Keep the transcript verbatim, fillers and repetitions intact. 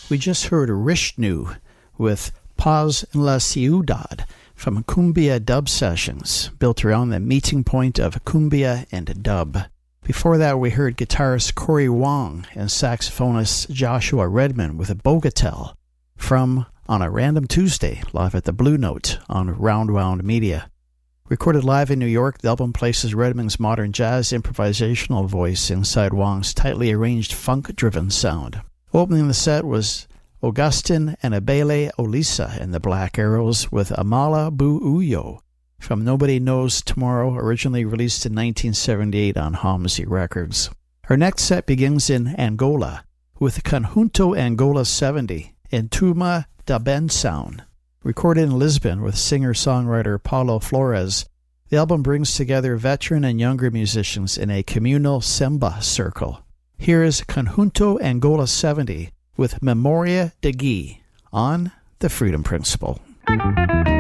We just heard Rishnu with Paz en la Ciudad from Cumbia Dub Sessions, built around the meeting point of cumbia and dub. Before that, we heard guitarist Corey Wong and saxophonist Joshua Redman with a Bogatel from On a Random Tuesday, live at the Blue Note on Round Wound Media. Recorded live in New York, the album places Redman's modern jazz improvisational voice inside Wong's tightly arranged funk-driven sound. Opening the set was Augustin and Abele Olisa and the Black Arrows with Amala Bu Uyo from Nobody Knows Tomorrow, originally released in nineteen seventy-eight on Homsey Records. Our next set begins in Angola with Conjunto Angola seventy and Tuma da Benção. Recorded in Lisbon with singer-songwriter Paulo Flores, the album brings together veteran and younger musicians in a communal samba circle. Here is Conjunto Angola seventy with Memoria de Gui on The Freedom Principle.